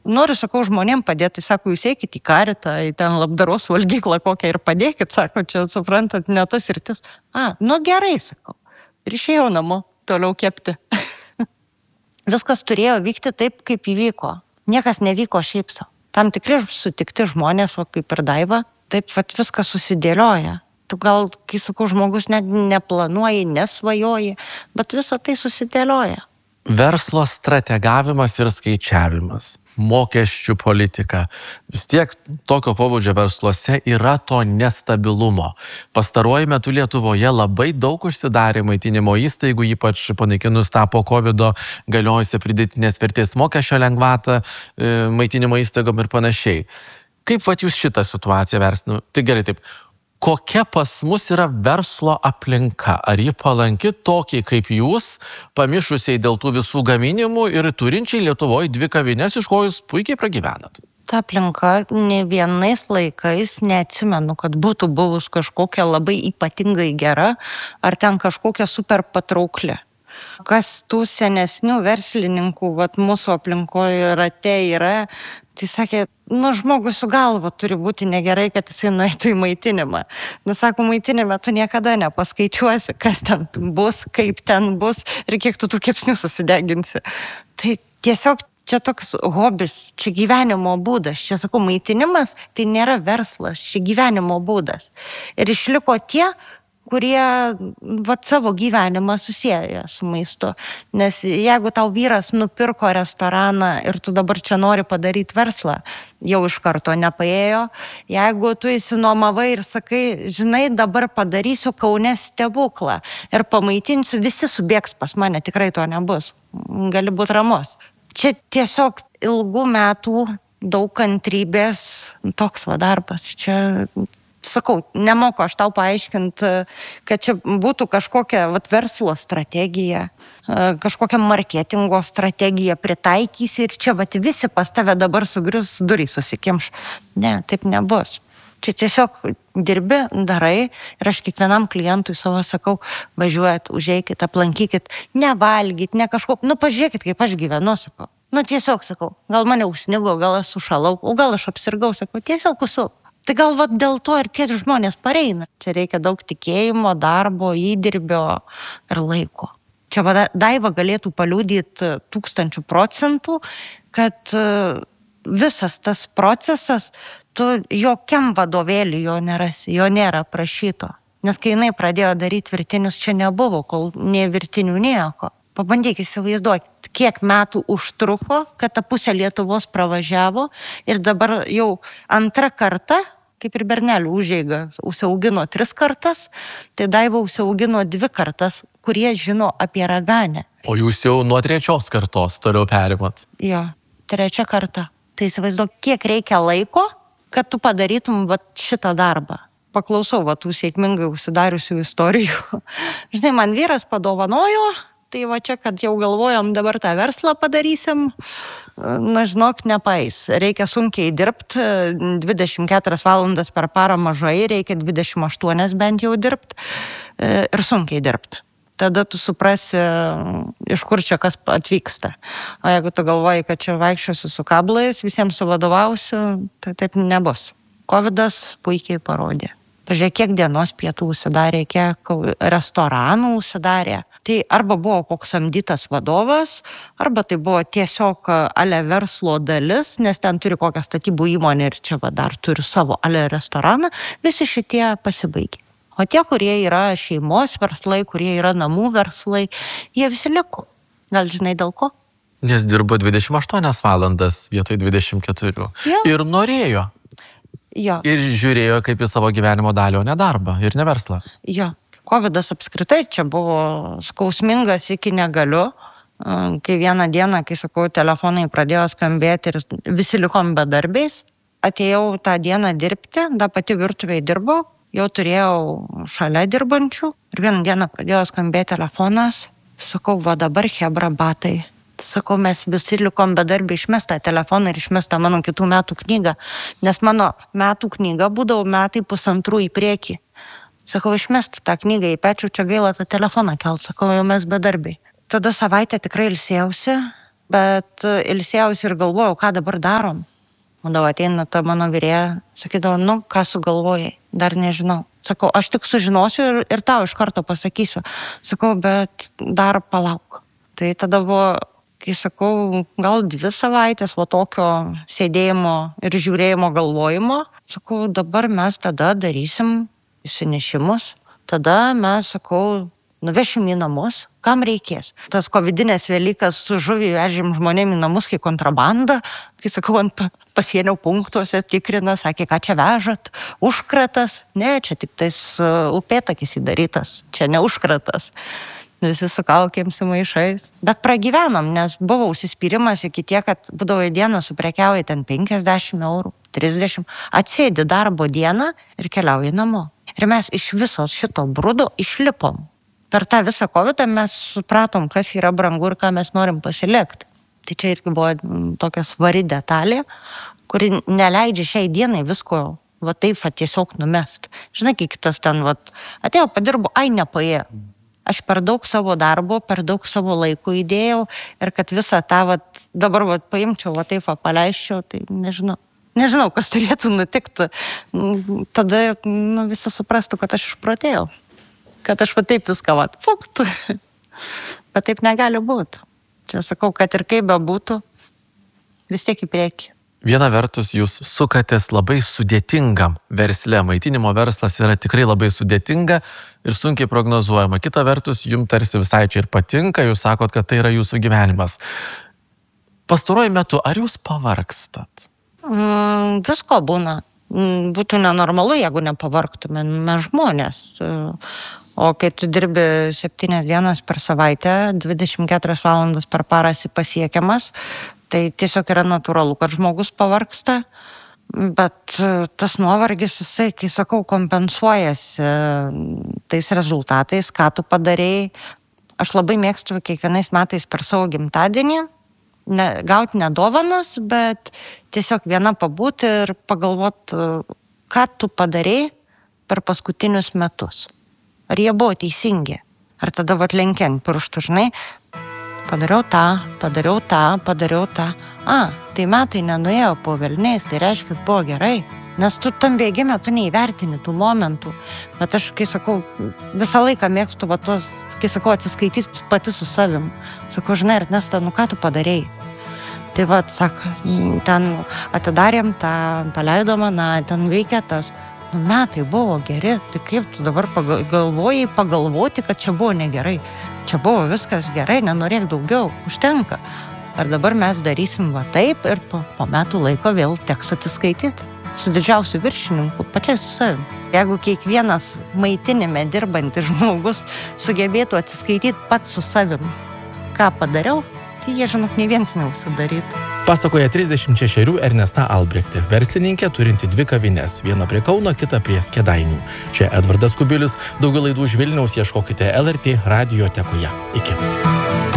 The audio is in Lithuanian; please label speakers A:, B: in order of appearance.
A: noriu, sakau, žmonėm padėti, tai sako, jūs eikit į karitą, į ten labdaros valgyklą kokią ir padėkit, sako, čia suprantat, ne tas rytis. Nu gerai, sakau. Ir išėjau namo toliau kepti. Viskas turėjo vykti taip, kaip įvyko. Niekas nevyko šiaip savo. Tam tikri sutikti žmonės, kaip ir Daiva, taip viskas susidėlioja. Tu gal, kai sakau, žmogus net neplanuoji, nesvajoji, bet visą tai susidėlioja.
B: Verslo strategavimas ir skaičiavimas, mokesčių politika. Vis tiek tokio pobūdžio versluose yra to nestabilumo. Pastaruoju metu Lietuvoje labai daug užsidarė maitinimo įstaigų, ypač panaikinus tą po COVID galiojusią pridėtinės vertės mokesčio lengvatą maitinimo įstaigom ir panašiai. Kaip jūs šitą situaciją vertinu? Tai gerai taip. Kokia pas mus yra verslo aplinka? Ar ji palanki tokiai kaip jūs, pamišusiai dėl tų visų gaminimų ir turinčiai Lietuvoje 2 kavines, iš ko jūs puikiai pragyvenat?
A: Ta aplinka ne vienais laikais neatsimenu, kad būtų buvus kažkokia labai ypatingai gera, ar ten kažkokia super patraukli. Kas tų senesnių verslininkų, mūsų aplinkoje rate yra, tai sakė, žmogus su galva turi būti negerai, kad jisai nueitų į maitinimą. Sako, maitinime tu niekada nepaskaičiuosi, kas ten bus, kaip ten bus ir kiek tu tų kepsnių susideginsi. Tai tiesiog čia toks hobis, čia gyvenimo būdas. Čia sakau, maitinimas tai nėra verslas, čia gyvenimo būdas. Ir išliko tie, kurie savo gyvenimą susieja su maistu. Nes jeigu tau vyras nupirko restoraną ir tu dabar čia nori padaryti verslą, jau iš karto nepaėjo. Jeigu tu įsinuomavai ir sakai, žinai, dabar padarysiu Kaune stebuklą ir pamaitinsiu, visi subėgs pas mane, tikrai to nebus. Gali būti ramus. Čia tiesiog ilgų metų, daug kantrybės, toks darbas. Čia sakau, nemoku aš tau paaiškinti, kad čia būtų kažkokia verslo strategija, kažkokia marketingo strategija pritaikysi ir čia visi pas tave dabar sugrius durys susikimš. Ne, taip nebus. Čia tiesiog dirbi, darai ir aš kiekvienam klientui savo sakau, važiuojat, užeikit, aplankykit, nevalgyt, ne kažko, pažiūrėkit, kaip aš gyvenu, sakau. Tiesiog sakau, gal mane užsnigo, gal aš sušalau, o gal aš apsirgau, sakau, tiesiog užsuk. Tai gal dėl to ir tie žmonės pareina. Čia reikia daug tikėjimo, darbo, įdirbio ir laiko. Čia Daiva galėtų paliudyti 1000%, kad visas tas procesas, tu jokiam vadovėlį jo nerasi, jo nėra prašyto. Nes kai jinai pradėjo daryti virtinius, čia nebuvo, kol ne virtinių nieko. Pabandyk įsivaizduoti, kiek metų užtruko, kad ta pusė Lietuvos pravažiavo ir dabar jau antra karta, kaip ir Bernelių užeiga, užsiaugino 3 kartas, tai Daiva užsiaugino 2 kartas, kurie žino apie raganę.
B: O jūs jau nuo 3 kartos toliau perimat?
A: Jo, 3 karta. Tai įsivaizduok, kiek reikia laiko, kad tu padarytum šitą darbą. Paklausau tų sėkmingai užsidariusių istorijų. Žinai, man vyras padovanojo, tai čia, kad jau galvojom dabar tą verslą padarysim, žinok, nepais. Reikia sunkiai dirbti, 24 valandas per parą mažai, reikia 28 bent jau dirbti ir sunkiai dirbti. Tada tu suprasi, iš kur čia kas atvyksta. O jeigu tu galvoji, kad čia vaikščiosiu su kablais, visiems suvadovausiu, tai taip nebus. COVIDas puikiai parodė. Pažiūrėk, kiek dienos pietų užsidarė, kiek restoranų užsidarė. Tai arba buvo koks samdytas vadovas, arba tai buvo tiesiog ale verslo dalis, nes ten turi kokią statybų įmonę ir čia dar turi savo ale restoraną, visi šitie pasibaigė. O tie, kurie yra šeimos verslai, kurie yra namų verslai, jie visi liko. Gal žinai dėl ko?
B: Nes dirbo 28 valandas vietoj 24.
A: Jo.
B: Ir norėjo.
A: Jo.
B: Ir žiūrėjo kaip į savo gyvenimo dalį, o ne darbą ir ne verslą.
A: Jo. COVIDas apskritai čia buvo skausmingas iki negaliu. Kai vieną dieną, kai sakau, telefonai pradėjo skambėti ir visi likom bedarbiais, atėjau tą dieną dirbti, da pati virtuvėje dirbau, jau turėjau šalia dirbančių ir vieną dieną pradėjo skambėti telefonas, sakau, dabar chebra batai. Sakau, mes visi likom bedarbiai, išmestą telefoną ir išmestą mano kitų metų knygą, nes mano metų knyga būdavo metai 1,5 į priekį. Sakau, išmest tą knygą į pečių, čia gaila tą telefoną kelt, sakau, jau mes bedarbiai. Tada savaitę tikrai ilsėjausi, bet ilsėjausi ir galvojau, ką dabar darom. Būdavo ateina ta mano vyrėja, sakydavo, nu, ką sugalvojai, dar nežinau. Sakau, aš tik sužinosiu ir tau iš karto pasakysiu. Sakau, bet dar palauk. Tai tada buvo, kai sakau, gal 2 savaitės tokio sėdėjimo ir žiūrėjimo galvojimo. Sakau, dabar mes tada darysim įsinešimus. Tada mes, sakau, nuvešim į namus, kam reikės. Tas kovidinės Velykas su žuvį vežim žmonėm į namus, kai kontrabanda, kai sakau, ant pasienio punktuose tikrina, sakė, ką čia vežat, užkratas. Ne, čia tik tais upėtakis įdarytas, čia ne užkratas. Visi su kaukėm, su maišais. Bet pragyvenom, nes buvo užsispyrimas iki tiek, kad būdavo į dieną suprekiauja ten 50 eurų, 30, atsėdi darbo dieną ir keliauji namo. Ir mes iš viso šito brudo išlipom. Per tą visą kovidą mes supratom, kas yra brangu ir ką mes norim pasilikti. Tai čia irgi buvo tokia svari detalė, kuri neleidžia šiai dienai visko taip tiesiog numest. Žinai, kai kitas ten atėjo, padirbo, nepaėjo. Aš per daug savo darbo, per daug savo laiko įdėjau ir kad visą tą dabar paimčiau, taip paleisčiau, tai nežinau. Nežinau, kas turėtų nutikti. Tada visi suprastų, kad aš išprotėjau. Kad aš taip viską fukt. Bet taip negali būti. Čia sakau, kad ir kaip bebūtų, vis tiek į priekį.
B: Viena vertus, jūs sukatės labai sudėtingam versle. Maitinimo verslas yra tikrai labai sudėtinga ir sunkiai prognozuojama. Kita vertus, jums tarsi visai čia ir patinka, jūs sakot, kad tai yra jūsų gyvenimas. Pastaruoju metu, ar jūs pavargstat?
A: Visko būna. Būtų nenormalu, jeigu nepavargtume žmonės. O kai tu dirbi 7 dienas per savaitę, 24 valandas per parą esi pasiekiamas, tai tiesiog yra natūralu, kad žmogus pavargsta, bet tas nuovargis, jisai, kai sakau, kompensuojasi tais rezultatais, ką tu padarėjai. Aš labai mėgstu kiekvienais metais per savo gimtadienį gauti ne dovanas, bet tiesiog viena pabūti ir pagalvoti, ką tu padarėjai per paskutinius metus. Ar jie buvo teisingi? Ar tada lenkiant pirštų, žinai, padariau tą. Tai metai nenuėjo po velniais, tai reiškia, kad buvo gerai. Nes tu tam bėgime, tu neįvertini tų momentų. Bet aš, kai sakau, visą laiką mėgstu, kai sakau, atsiskaitys pati su savim. Sakau, žinai, Ernesta, ką tu padarėjai? Tai sako, ten atidarėm tą, paleidom, ten veikia tas. Metai buvo geri, tai kaip tu dabar pagalvoti, kad čia buvo negerai. Čia buvo viskas gerai, nenorėk daugiau, užtenka. Ar dabar mes darysim taip ir po metų laiko vėl teks atsiskaityti su didžiausiu viršininku, pačiai su savim. Jeigu kiekvienas maitinime dirbantis žmogus sugebėtų atsiskaityti pats su savim, ką padariau, tai jie, žinok, nei vienas neužsidarytų.
C: Pasakoja 36 Ernesta Albrechtė, verslininkė turinti 2 kavines, vieną prie Kauno, kitą prie Kėdainių. Čia Edvardas Kubilius, daugiau laidų iš Vilniaus ieškokite LRT radiotekoje. Iki.